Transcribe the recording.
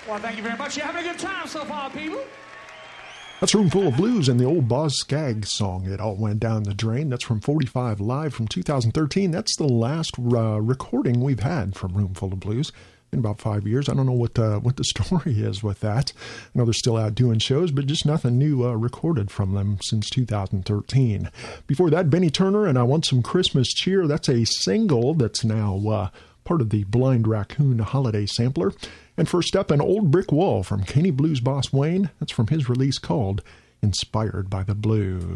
Well, thank you very much. You're having a good time so far, people. That's Roomful of Blues and the old Boz Scaggs song, It All Went Down the Drain. That's from 45 Live from 2013. That's the last recording we've had from Roomful of Blues. In about 5 years. I don't know what the story is with that. I know they're still out doing shows, but just nothing new recorded from them since 2013. Before that, Benny Turner and I Want Some Christmas Cheer. That's a single that's now part of the Blind Raccoon holiday sampler. And first up, An Old Brick Wall from Caney Blues boss Wayne. That's from his release called Inspired by the Blues.